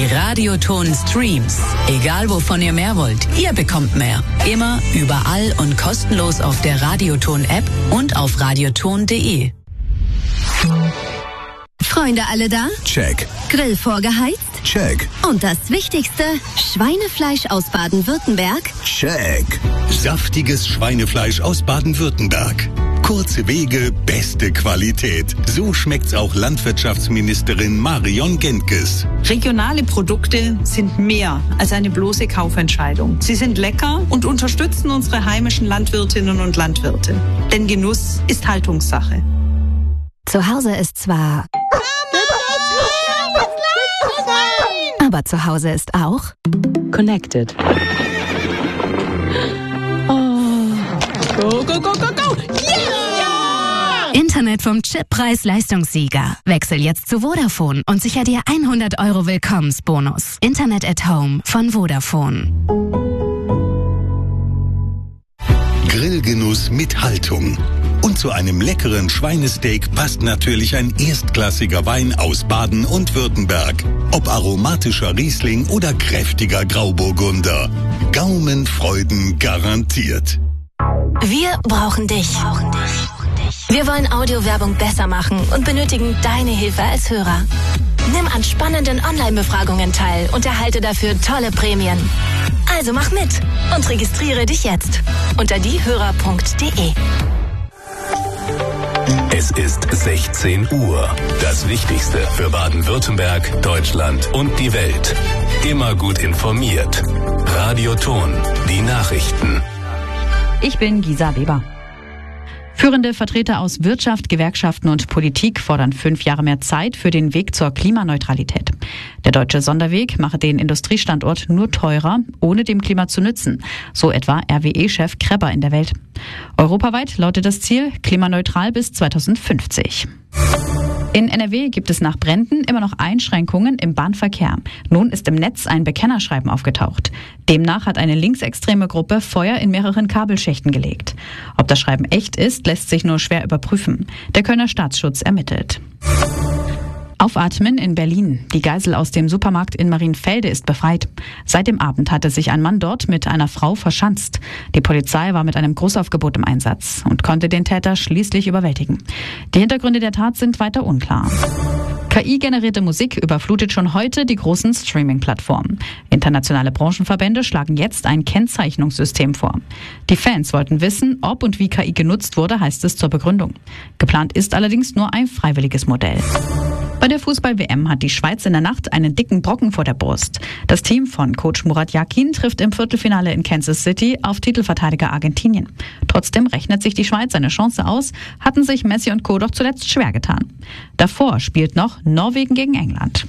Die Radioton Streams. Egal wovon ihr mehr wollt, ihr bekommt mehr. Immer, überall und kostenlos auf der Radioton App und auf radioton.de. Freunde alle da? Check. Grill vorgeheizt? Check. Und das Wichtigste, Schweinefleisch aus Baden-Württemberg? Check. Saftiges Schweinefleisch aus Baden-Württemberg. Kurze Wege, beste Qualität. So schmeckt's auch Landwirtschaftsministerin Marion Gentges. Regionale Produkte sind mehr als eine bloße Kaufentscheidung. Sie sind lecker und unterstützen unsere heimischen Landwirtinnen und Landwirte. Denn Genuss ist Haltungssache. Zu Hause ist zwar... Aber zu Hause ist auch... Connected. Go, go, go, go, go! Yeah! Internet vom Chip Preis-Leistungssieger. Wechsel jetzt zu Vodafone und sicher dir 100 € Willkommensbonus. Internet at Home von Vodafone. Grillgenuss mit Haltung. Und zu einem leckeren Schweinesteak passt natürlich ein erstklassiger Wein aus Baden und Württemberg. Ob aromatischer Riesling oder kräftiger Grauburgunder. Gaumenfreuden garantiert. Wir brauchen dich. Wir wollen Audiowerbung besser machen und benötigen deine Hilfe als Hörer. Nimm an spannenden Online-Befragungen teil und erhalte dafür tolle Prämien. Also mach mit und registriere dich jetzt unter diehörer.de. Es ist 16 Uhr. Das Wichtigste für Baden-Württemberg, Deutschland und die Welt. Immer gut informiert. Radioton, die Nachrichten. Ich bin Gisa Weber. Führende Vertreter aus Wirtschaft, Gewerkschaften und Politik fordern 5 Jahre mehr Zeit für den Weg zur Klimaneutralität. Der deutsche Sonderweg mache den Industriestandort nur teurer, ohne dem Klima zu nützen. So etwa RWE-Chef Krebber in der Welt. Europaweit lautet das Ziel klimaneutral bis 2050. In NRW gibt es nach Bränden immer noch Einschränkungen im Bahnverkehr. Nun ist im Netz ein Bekennerschreiben aufgetaucht. Demnach hat eine linksextreme Gruppe Feuer in mehreren Kabelschächten gelegt. Ob das Schreiben echt ist, lässt sich nur schwer überprüfen. Der Kölner Staatsschutz ermittelt. Aufatmen in Berlin. Die Geisel aus dem Supermarkt in Marienfelde ist befreit. Seit dem Abend hatte sich ein Mann dort mit einer Frau verschanzt. Die Polizei war mit einem Großaufgebot im Einsatz und konnte den Täter schließlich überwältigen. Die Hintergründe der Tat sind weiter unklar. KI-generierte Musik überflutet schon heute die großen Streaming-Plattformen. Internationale Branchenverbände schlagen jetzt ein Kennzeichnungssystem vor. Die Fans wollten wissen, ob und wie KI genutzt wurde, heißt es zur Begründung. Geplant ist allerdings nur ein freiwilliges Modell. Bei der Fußball-WM hat die Schweiz in der Nacht einen dicken Brocken vor der Brust. Das Team von Coach Murat Yakin trifft im Viertelfinale in Kansas City auf Titelverteidiger Argentinien. Trotzdem rechnet sich die Schweiz eine Chance aus, hatten sich Messi und Co. doch zuletzt schwer getan. Davor spielt noch Norwegen gegen England.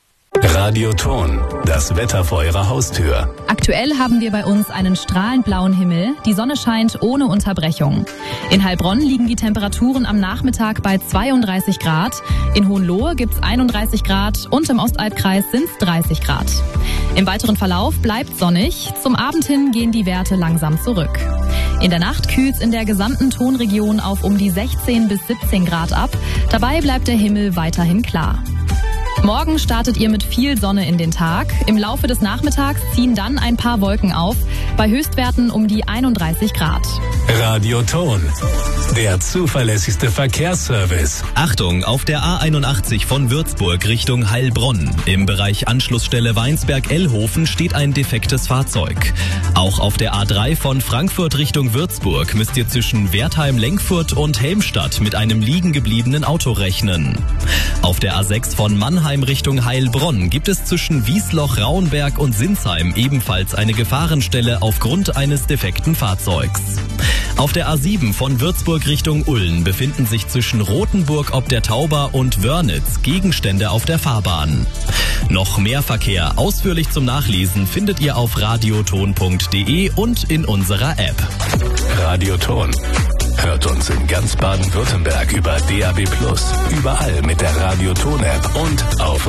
Radioton, das Wetter vor Ihrer Haustür. Aktuell haben wir bei uns einen strahlend blauen Himmel. Die Sonne scheint ohne Unterbrechung. In Heilbronn liegen die Temperaturen am Nachmittag bei 32 Grad. In Hohenlohe gibt's 31 Grad und im Ostalbkreis sind's 30 Grad. Im weiteren Verlauf bleibt sonnig. Zum Abend hin gehen die Werte langsam zurück. In der Nacht kühlt's in der gesamten Tonregion auf um die 16 bis 17 Grad ab. Dabei bleibt der Himmel weiterhin klar. Morgen startet ihr mit viel Sonne in den Tag. Im Laufe des Nachmittags ziehen dann ein paar Wolken auf, bei Höchstwerten um die 31 Grad. Radioton, der zuverlässigste Verkehrsservice. Achtung, auf der A81 von Würzburg Richtung Heilbronn. Im Bereich Anschlussstelle Weinsberg-Ellhofen steht ein defektes Fahrzeug. Auch auf der A3 von Frankfurt Richtung Würzburg müsst ihr zwischen Wertheim-Lenkfurt und Helmstadt mit einem liegen gebliebenen Auto rechnen. Auf der A6 von Mannheim Richtung Heilbronn gibt es zwischen Wiesloch, Rauenberg und Sinsheim ebenfalls eine Gefahrenstelle aufgrund eines defekten Fahrzeugs. Auf der A7 von Würzburg Richtung Ulm befinden sich zwischen Rothenburg ob der Tauber und Wörnitz Gegenstände auf der Fahrbahn. Noch mehr Verkehr ausführlich zum Nachlesen findet ihr auf radioton.de und in unserer App. Radioton. Hört uns in ganz Baden-Württemberg über DAB+, überall mit der Radioton-App und auf